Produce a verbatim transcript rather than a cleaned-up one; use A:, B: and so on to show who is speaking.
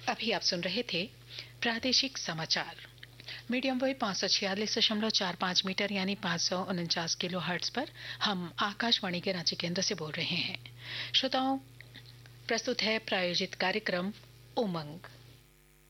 A: अभी आप सुन रहे थे प्रादेशिक समाचार। मीडियम वेव पाँच सौ छियालीस दशमलव चार पाँच मीटर यानी पाँच सौ उनचास किलो हर्ट्ज पर हम आकाशवाणी के रांची केंद्र से बोल रहे हैं। श्रोताओं, प्रस्तुत है प्रायोजित कार्यक्रम उमंग।